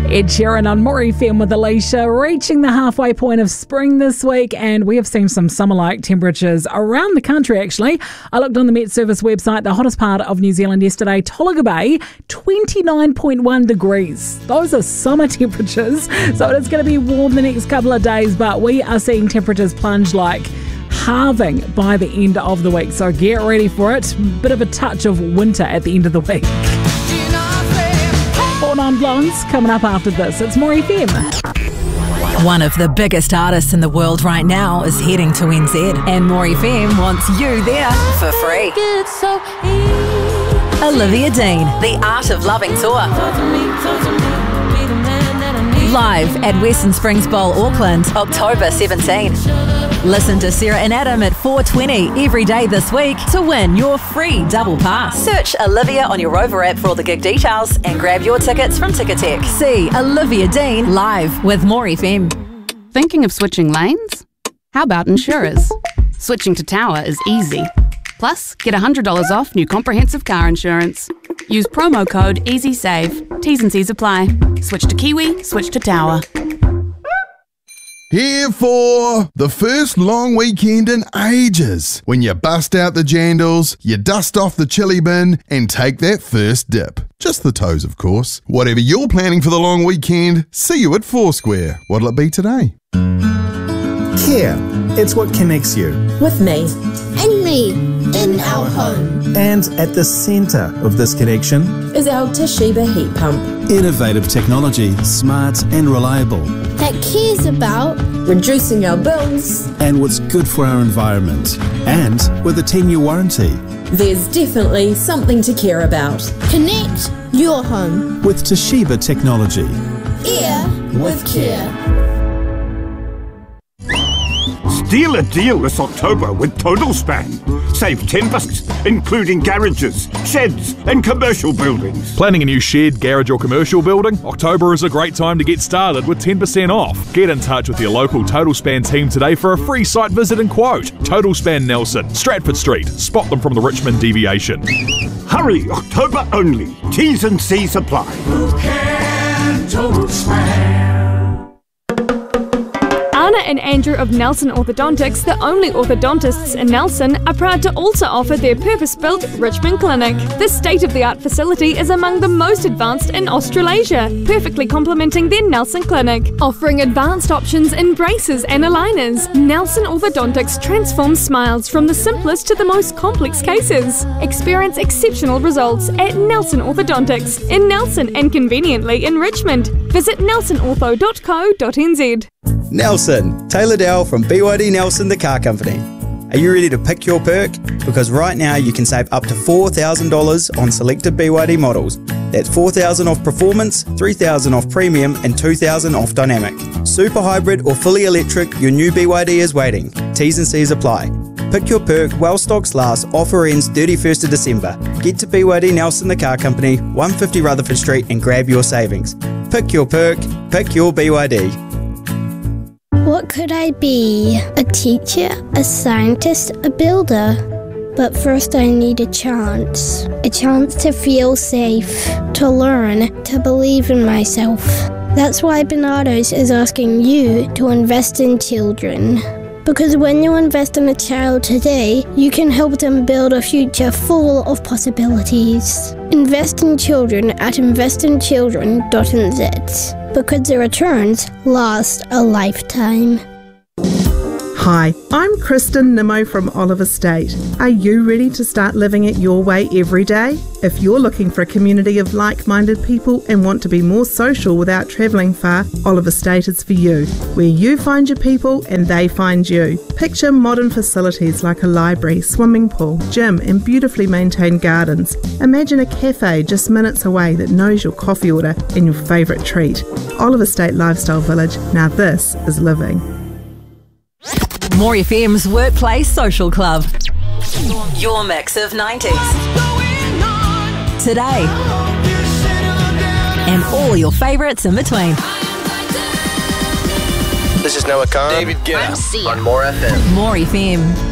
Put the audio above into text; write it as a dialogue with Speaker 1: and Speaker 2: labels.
Speaker 1: Ed Sheeran on More FM with Alicia, reaching the halfway point of spring this week, and we have seen some summer-like temperatures around the country, actually. I looked on the Met Service website, the hottest part of New Zealand yesterday, Tolaga Bay, 29.1 degrees. Those are summer temperatures, so it's going to be warm the next couple of days, but we are seeing temperatures plunge like halving by the end of the week, so get ready for it. Bit of a touch of winter at the end of the week. 49 Blondes coming up after this. It's More FM.
Speaker 2: One of the biggest artists in the world right now is heading to NZ, and More FM wants you there for free. Olivia Dean, The Art of Loving Tour. Live at Western Springs Bowl, Auckland, October 17. Listen to Sarah and Adam at 4:20 every day this week to win your free double pass. Search Olivia on your Rover app for all the gig details and grab your tickets from Ticketek. See Olivia Dean live with More FM.
Speaker 3: Thinking of switching lanes? How about insurers? Switching to Tower is easy. Plus, get $100 off new comprehensive car insurance. Use promo code EasySave. T's and C's apply. Switch to Kiwi, switch to Tower.
Speaker 4: Here for the first long weekend in ages, when you bust out the jandals, you dust off the chili bin and take that first dip. Just the toes, of course. Whatever you're planning for the long weekend, see you at Foursquare. What'll it be today?
Speaker 5: Care. It's what connects you.
Speaker 6: With me.
Speaker 7: And me. In our home.
Speaker 5: And at the centre of this connection
Speaker 6: is our Toshiba heat pump.
Speaker 5: Innovative technology, smart and reliable.
Speaker 7: That cares about
Speaker 6: reducing our bills.
Speaker 5: And what's good for our environment. And with a 10-year warranty.
Speaker 6: There's definitely something to care about.
Speaker 7: Connect your home.
Speaker 5: With Toshiba technology.
Speaker 7: Air with care.
Speaker 8: Steal a deal this October with Total Span. Save 10%, including garages, sheds and commercial buildings.
Speaker 9: Planning a new shed, garage or commercial building? October is a great time to get started with 10% off. Get in touch with your local Total Span team today for a free site visit and quote. Total Span Nelson, Stratford Street. Spot them from the Richmond deviation.
Speaker 8: Hurry, October only. T's and C's apply.
Speaker 10: Who can Total Span?
Speaker 11: Anna and Andrew of Nelson Orthodontics, the only orthodontists in Nelson, are proud to also offer their purpose-built Richmond Clinic. This state-of-the-art facility is among the most advanced in Australasia, perfectly complementing their Nelson Clinic. Offering advanced options in braces and aligners, Nelson Orthodontics transforms smiles from the simplest to the most complex cases. Experience exceptional results at Nelson Orthodontics in Nelson and conveniently in Richmond. Visit nelsonortho.co.nz.
Speaker 12: Nelson, Taylor Dell from BYD Nelson, the car company. Are you ready to pick your perk? Because right now you can save up to $4,000 on selected BYD models. That's $4,000 off performance, $3,000 off premium and $2,000 off dynamic. Super hybrid or fully electric, your new BYD is waiting. T's and C's apply. Pick your perk while stocks last. Offer ends 31st of December. Get to BYD Nelson, the car company, 150 Rutherford Street and grab your savings. Pick your perk, pick your BYD.
Speaker 7: What could I be? A teacher, a scientist, a builder. But first I need a chance. A chance to feel safe, to learn, to believe in myself. That's why Barnardo's is asking you to invest in children. Because when you invest in a child today, you can help them build a future full of possibilities. Invest in children at investinchildren.nz. Because the returns last a lifetime.
Speaker 13: Hi, I'm Kristen Nimmo from Olive Estate. Are you ready to start living it your way every day? If you're looking for a community of like-minded people and want to be more social without travelling far, Olive Estate is for you, where you find your people and they find you. Picture modern facilities like a library, swimming pool, gym and beautifully maintained gardens. Imagine a cafe just minutes away that knows your coffee order and your favourite treat. Olive Estate Lifestyle Village, now this is living.
Speaker 2: More FM's Workplace Social Club. Your mix of 90s. Today. And all your favourites in between.
Speaker 14: This is Noah Khan. David Guetta on More FM.
Speaker 2: More FM.